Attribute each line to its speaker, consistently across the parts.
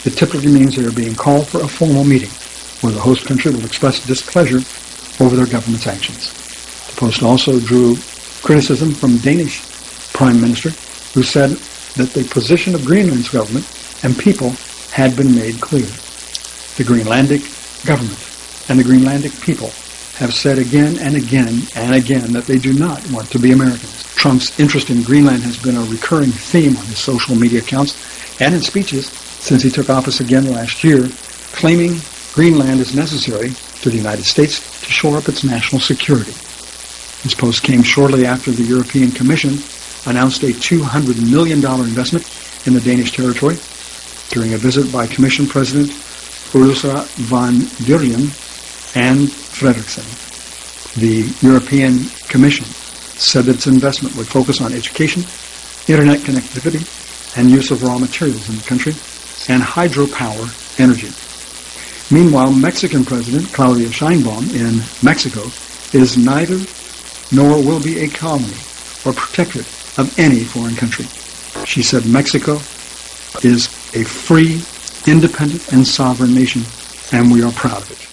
Speaker 1: It typically means they are being called for a formal meeting where the host country will express displeasure over their government's actions. The Post also drew criticism from Danish Prime Minister, who said that the position of Greenland's government and people had been made clear. The Greenlandic government and the Greenlandic people have said again and again and again that they do not want to be Americans. Trump's interest in Greenland has been a recurring theme on his social media accounts and in speeches since he took office again last year, claiming Greenland is necessary to the United States to shore up its national security. This post came shortly after the European Commission announced a $200 million investment in the Danish territory during a visit by Commission President Ursula von der Leyen and Frederiksen. The European Commission said that its investment would focus on education, internet connectivity, and use of raw materials in the country, and hydropower energy. Meanwhile, Mexican President Claudia Sheinbaum in Mexico is neither nor will be a colony or protectorate of any foreign country. She said Mexico is a free, independent, and sovereign nation, and we are proud of it.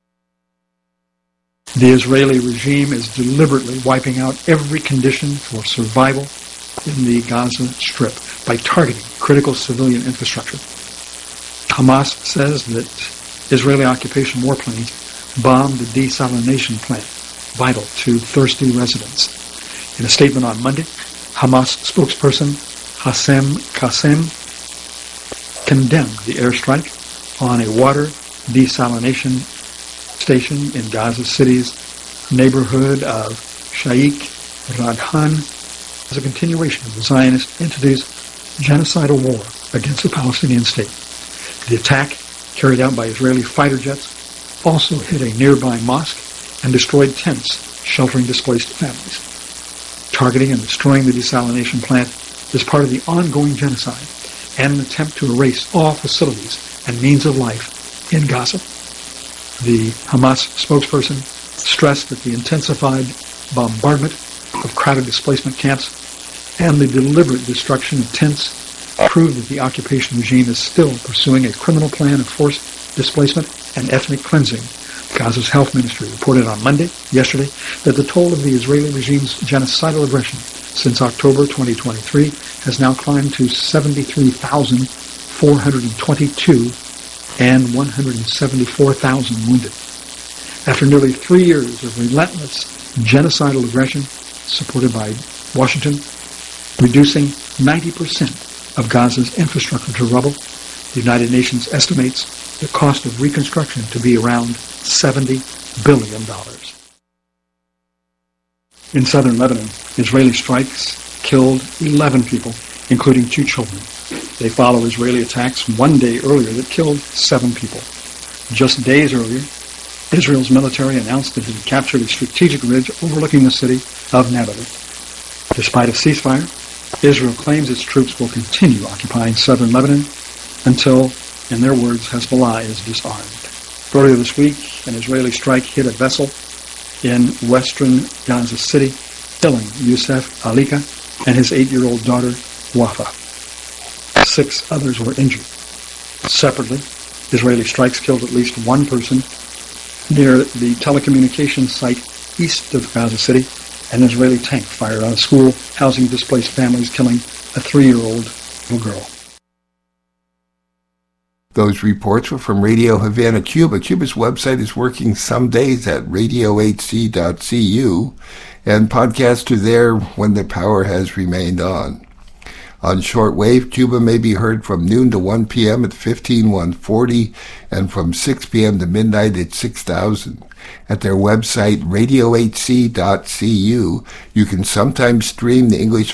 Speaker 1: The Israeli regime is deliberately wiping out every condition for survival in the Gaza Strip by targeting critical civilian infrastructure. Hamas says that Israeli occupation warplanes bombed the desalination plant, vital to thirsty residents. In a statement on Monday, Hamas spokesperson Hassem Qassem condemned the airstrike on a water desalination station in Gaza City's neighborhood of Sheikh Radhan as a continuation of the Zionist entity's genocidal war against the Palestinian state. The attack, carried out by Israeli fighter jets, also hit a nearby mosque and destroyed tents sheltering displaced families. Targeting and destroying the desalination plant is part of the ongoing genocide and an attempt to erase all facilities and means of life in Gaza. The Hamas spokesperson stressed that the intensified bombardment of crowded displacement camps and the deliberate destruction of tents prove that the occupation regime is still pursuing a criminal plan of forced displacement and ethnic cleansing. Gaza's health ministry reported on yesterday, that the toll of the Israeli regime's genocidal aggression since October 2023 has now climbed to 73,422 and 174,000 wounded. After nearly 3 years of relentless genocidal aggression supported by Washington, reducing 90% of Gaza's infrastructure to rubble, the United Nations estimates the cost of reconstruction to be around $70 billion. In southern Lebanon, Israeli strikes killed 11 people, including 2 children. They follow Israeli attacks one day earlier that killed 7 people. Just days earlier, Israel's military announced that it had captured a strategic ridge overlooking the city of Nablus. Despite a ceasefire, Israel claims its troops will continue occupying southern Lebanon until, in their words, Hezbollah is disarmed. Earlier this week, an Israeli strike hit a vessel in western Gaza City, killing Youssef Alika and his 8-year-old daughter, Wafa. 6 others were injured. Separately, Israeli strikes killed at least 1 person near the telecommunications site east of Gaza City. An Israeli tank fired on a school housing displaced families, killing a 3-year-old little girl.
Speaker 2: Those reports were from Radio Havana, Cuba. Cuba's website is working some days at radiohc.cu, and podcasts are there when the power has remained on. On shortwave, Cuba may be heard from noon to 1 p.m. at 15140 and from 6 p.m. to midnight at 6000. At their website, radiohc.cu, you can sometimes stream the English